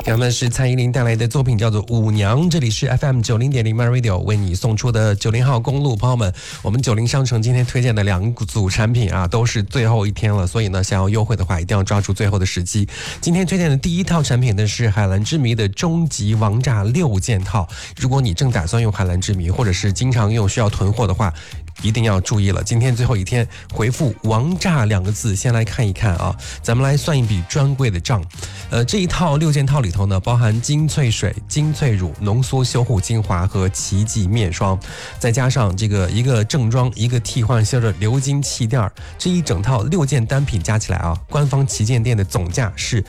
刚刚是蔡依林带来的作品叫做《舞娘》，这里是 FM90.0 My Radio 为你送出的90号公路，朋友们，我们90商城今天推荐的2组产品啊，都是最后一天了，所以呢，想要优惠的话，一定要抓住最后的时机。今天推荐的第一套产品呢是海蓝之谜的终极王炸6件套，如果你正打算用海蓝之谜，或者是经常用需要囤货的话，一定要注意了，今天最后一天，回复王炸2个字，先来看一看啊，咱们来算一笔专柜的账。这一套6件套里头呢，包含精粹水、精粹乳、浓缩修护精华和奇迹面霜，再加上这个一个正装、一个替换销的鎏金气垫，这一整套6件单品加起来啊，官方旗舰店的总价是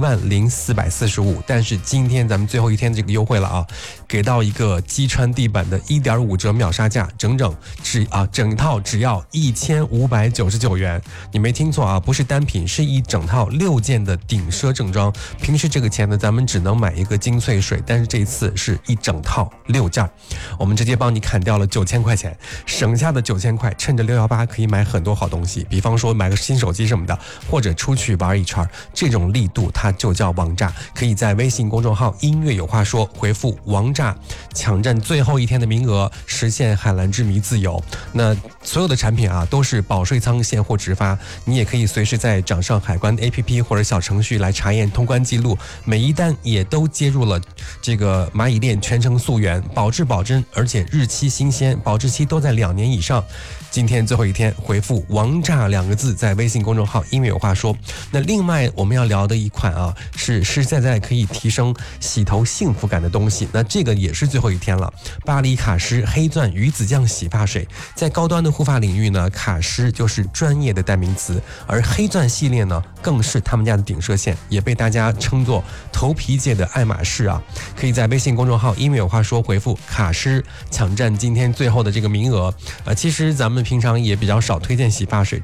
10445，但是今天咱们最后一天这个优惠了啊，给到一个击穿地板的1.5折秒杀价，整套只要1599元，你没听错啊，不是单品，是一整套6件的顶奢正装。平时这个钱呢，咱们只能买一个精粹水，但是这一次是一整套6件，我们直接帮你砍掉了9000块钱，省下的9000块，趁着618可以买很多好东西，比方说买个新手机什么的，或者出去玩一圈，这种力度它就叫王炸。可以在微信公众号音乐有话说回复王炸，抢占最后一天的名额，实现海蓝之谜自由。那所有的产品啊，都是保税仓现货直发，你也可以随时在掌上海关 APP 或者小程序来查验通关记录，每一单也都接入了这个蚂蚁链全程溯源，保质保真，而且日期新鲜，保质期都在2年以上。今天最后一天，回复王炸2个字，在微信公众号音乐有话说。那另外我们要聊的一款啊，是实实在在可以提升洗头幸福感的东西，那这个也是最后一天了。巴黎卡诗黑钻鱼子酱洗发水，在高端的护发领域呢，卡诗就是专业的代名词，而黑钻系列呢，更是他们家的顶奢线，也被大家称作头皮界的爱马仕啊。可以在微信公众号音乐有话说回复卡诗，抢占今天最后的这个名额。其实咱们平常也比较少推荐洗发水，